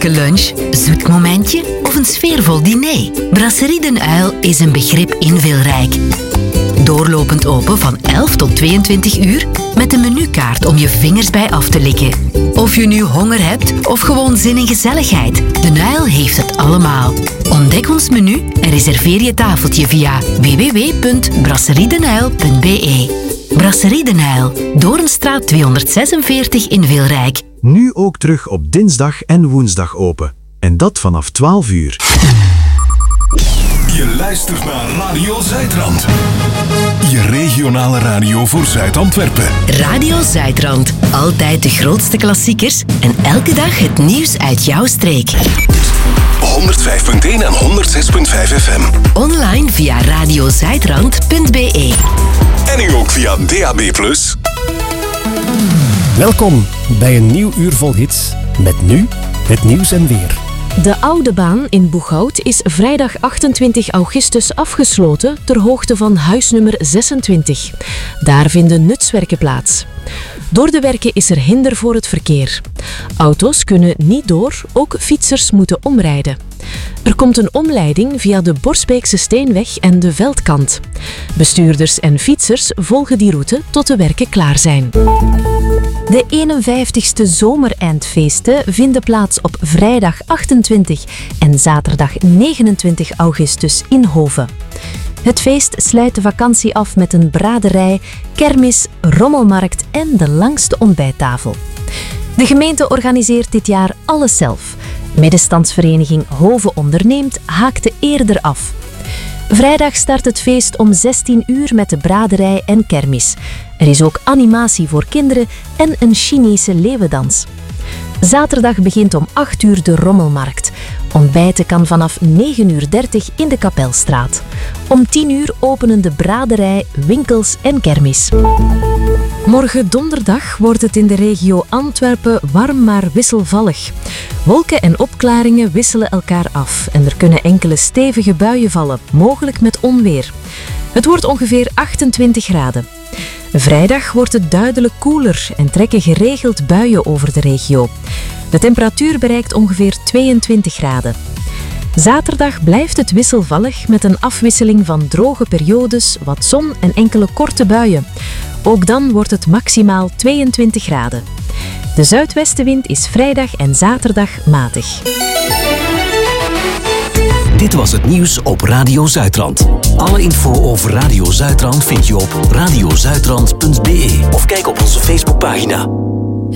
heerlijke lunch, zoet momentje of een sfeervol diner? Brasserie Den Uil is een begrip in Wilrijk. Doorlopend open van 11 tot 22 uur met een menukaart om je vingers bij af te likken. Of je nu honger hebt of gewoon zin in gezelligheid, Den Uil heeft het allemaal. Ontdek ons menu en reserveer je tafeltje via www.brasseriedenuil.be. Brasserie Den Uil, Doornstraat 246 in Wilrijk. Nu ook terug op dinsdag en woensdag open. En dat vanaf 12 uur. Je luistert naar Radio Zuidrand. Je regionale radio voor Zuid-Antwerpen. Radio Zuidrand. Altijd de grootste klassiekers en elke dag het nieuws uit jouw streek. 105.1 en 106.5 FM. Online via radiozuidrand.be. En nu ook via DAB+. Welkom bij een nieuw uur vol hits. Met nu het nieuws en weer. De Oude Baan in Boeghout is vrijdag 28 augustus afgesloten ter hoogte van huisnummer 26. Daar vinden nutswerken plaats. Door de werken is er hinder voor het verkeer. Auto's kunnen niet door, ook fietsers moeten omrijden. Er komt een omleiding via de Borsbeekse Steenweg en de Veldkant. Bestuurders en fietsers volgen die route tot de werken klaar zijn. De 51ste zomereindfeesten vinden plaats op vrijdag 28 en zaterdag 29 augustus in Hoven. Het feest sluit de vakantie af met een braderij, kermis, rommelmarkt en de langste ontbijttafel. De gemeente organiseert dit jaar alles zelf. Middenstandsvereniging Hoven Onderneemt haakte eerder af. Vrijdag start het feest om 16 uur met de braderij en kermis. Er is ook animatie voor kinderen en een Chinese leeuwendans. Zaterdag begint om 8 uur de rommelmarkt. Ontbijten kan vanaf 9:30 uur in de Kapelstraat. Om 10 uur openen de braderij, winkels en kermis. Morgen donderdag wordt het in de regio Antwerpen warm maar wisselvallig. Wolken en opklaringen wisselen elkaar af en er kunnen enkele stevige buien vallen, mogelijk met onweer. Het wordt ongeveer 28 graden. Vrijdag wordt het duidelijk koeler en trekken geregeld buien over de regio. De temperatuur bereikt ongeveer 22 graden. Zaterdag blijft het wisselvallig met een afwisseling van droge periodes, wat zon en enkele korte buien. Ook dan wordt het maximaal 22 graden. De zuidwestenwind is vrijdag en zaterdag matig. Dit was het nieuws op Radio Zuidrand. Alle info over Radio Zuidrand vind je op radiozuidrand.be of kijk op onze Facebookpagina.